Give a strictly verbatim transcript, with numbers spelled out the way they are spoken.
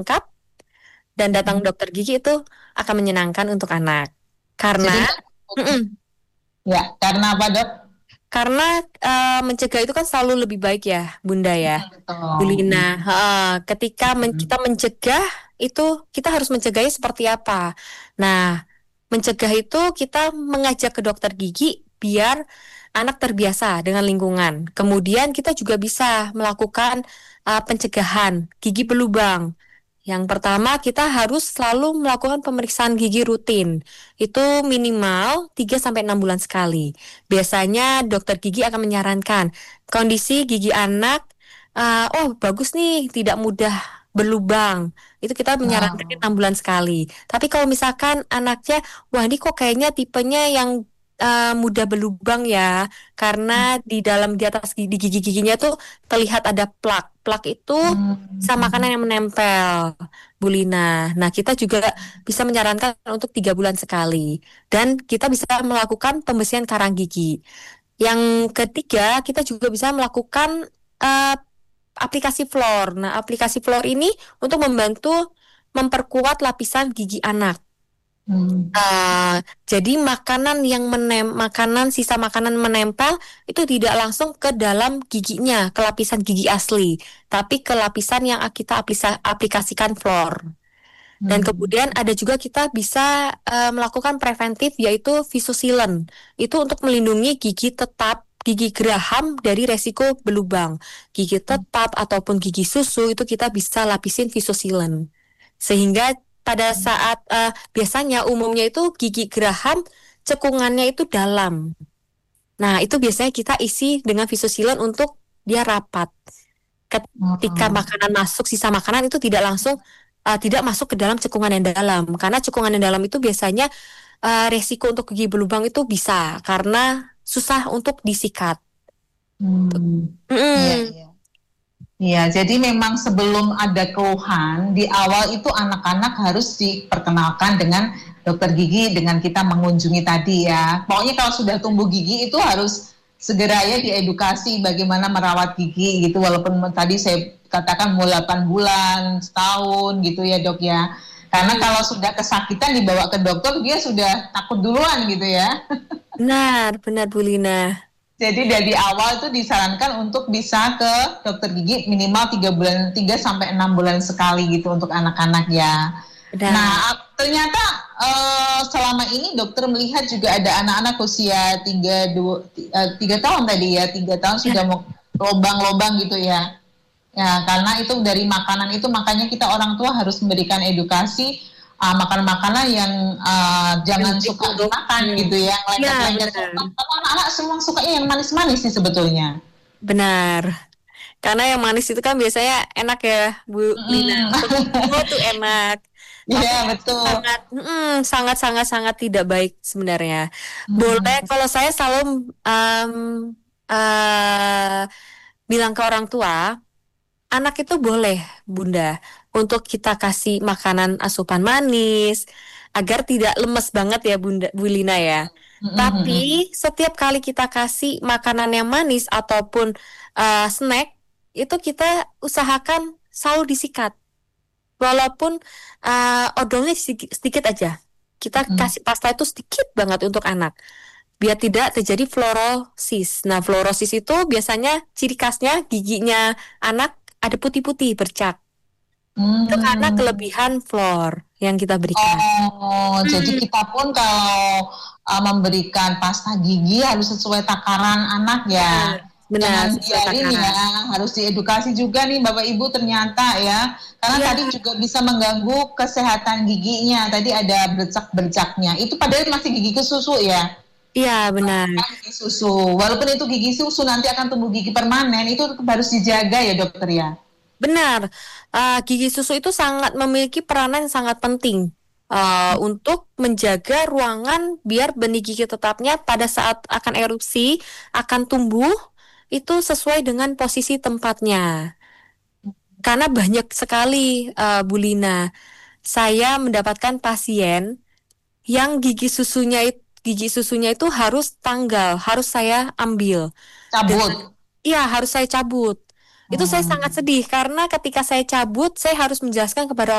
lengkap dan datang Mm. dokter gigi itu akan menyenangkan untuk anak. Karena Jadi nggak mm-mm, ya, karena apa dok? karena eh, mencegah itu kan selalu lebih baik ya, Bunda ya. Mm, betul. Bulina, Mm. heeh, ketika men- Mm. kita mencegah itu kita harus mencegahnya seperti apa? Nah, mencegah itu kita mengajak ke dokter gigi biar anak terbiasa dengan lingkungan. Kemudian kita juga bisa melakukan uh, pencegahan gigi berlubang. Yang pertama, kita harus selalu melakukan pemeriksaan gigi rutin. Itu minimal tiga sampai enam bulan sekali. Biasanya dokter gigi akan menyarankan kondisi gigi anak, uh, oh bagus nih, tidak mudah berlubang. Itu kita menyarankan Ah. enam bulan sekali. Tapi kalau misalkan anaknya, wah ini kok kayaknya tipenya yang uh, mudah berlubang ya, karena di dalam di atas di gigi-giginya tuh terlihat ada plak. Plak itu sama makanan Mm. yang menempel, Bulina. Nah, kita juga bisa menyarankan untuk tiga bulan sekali. Dan kita bisa melakukan pembersihan karang gigi. Yang ketiga, kita juga bisa melakukan eh, aplikasi Flor. Nah, aplikasi Flor ini untuk membantu memperkuat lapisan gigi anak. Mm. Ah, jadi makanan yang menem, makanan sisa makanan menempel itu tidak langsung ke dalam giginya, ke lapisan gigi asli, tapi ke lapisan yang kita aplisa- aplikasikan Flor. Dan Mm. kemudian ada juga kita bisa eh, melakukan preventif yaitu Visusilen. Itu untuk melindungi gigi tetap, gigi geraham dari resiko berlubang. Gigi tetap ataupun gigi susu itu kita bisa lapisin Visusilen. Sehingga pada saat eh, biasanya umumnya itu gigi geraham cekungannya itu dalam. Nah, itu biasanya kita isi dengan Visusilen untuk dia rapat. Ketika Oh. makanan masuk, sisa makanan itu tidak langsung uh, tidak masuk ke dalam cekungan yang dalam. Karena cekungan yang dalam itu biasanya uh, resiko untuk gigi berlubang itu bisa karena susah untuk disikat. Hmm. Iya, Mm-mm. iya. Iya, jadi memang sebelum ada keluhan, di awal itu anak-anak harus diperkenalkan dengan dokter gigi dengan kita mengunjungi tadi ya. Pokoknya kalau sudah tumbuh gigi itu harus segera ya diedukasi bagaimana merawat gigi gitu. Walaupun tadi saya katakan mau delapan bulan, setahun gitu ya dok ya. Karena Mm. kalau sudah kesakitan dibawa ke dokter, dia sudah takut duluan gitu ya. Benar, benar Bu Lina. Jadi dari awal itu disarankan untuk bisa ke dokter gigi minimal tiga bulan, tiga sampai enam bulan sekali gitu untuk anak-anak ya. Benar. Nah, ternyata eh, selama ini dokter melihat juga ada anak-anak usia tiga dua tiga tahun tadi ya, tiga tahun sudah Ya, mau lobang-lobang gitu ya. Ya, karena itu dari makanan itu makanya kita orang tua harus memberikan edukasi uh, makan makanan yang uh, jangan penting suka untuk dimakan mm. gitu ya, Ya, lengket-lengket benar. suka. Karena anak-anak semua suka yang manis-manis sih sebetulnya. Benar. Karena yang manis itu kan biasanya enak ya, Bu Lina. Mm. Untuk semua tuh enak. Tapi Iya betul. sangat, mm, sangat, sangat, sangat tidak baik sebenarnya. Boleh, Mm. kalau saya selalu um, eh, bilang ke orang tua, anak itu boleh, Bunda, untuk kita kasih makanan asupan manis, agar tidak lemes banget ya, Bunda, Bu Lina ya. Mm, mm, Tapi mm. setiap kali kita kasih makanan yang manis ataupun eh, snack, itu kita usahakan selalu disikat. Walaupun eh, odolnya sedikit, sedikit aja. Kita Mm. kasih pasta itu sedikit banget untuk anak. Biar tidak terjadi fluorosis. Nah, fluorosis itu biasanya ciri khasnya giginya anak ada putih-putih bercak. Itu karena Mm. kelebihan fluor yang kita berikan. Oh, jadi Hmm, kita pun kalau uh, memberikan pasta gigi harus sesuai takaran anak benar, ya. benar Jangan sesuai biarin ya, takaran. harus diedukasi juga nih Bapak Ibu ternyata ya. Karena Iya, tadi juga bisa mengganggu kesehatan giginya. Tadi ada bercak-bercaknya. Itu padahal masih gigi ke susu ya. iya benar. Gigi susu. Walaupun itu gigi susu nanti akan tumbuh gigi permanen, itu harus dijaga ya dokter ya. Benar, Eh, gigi susu itu sangat memiliki peranan yang sangat penting eh, untuk menjaga ruangan biar benih gigi tetapnya pada saat akan erupsi, akan tumbuh, itu sesuai dengan posisi tempatnya. Karena banyak sekali, eh, Bu Lina, saya mendapatkan pasien yang gigi susunya itu, gigi susunya itu harus tanggal, harus saya ambil. Dan Cabut. iya harus saya cabut. Itu saya Oh. sangat sedih karena ketika saya cabut, saya harus menjelaskan kepada